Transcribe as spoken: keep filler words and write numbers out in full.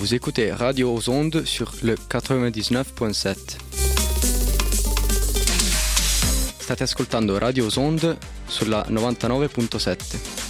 Vous écoutez Radio aux Ondes sur le quatre-vingt-dix-neuf virgolette sept. State ascoltando Radio aux Ondes sulla novantanove virgola sette.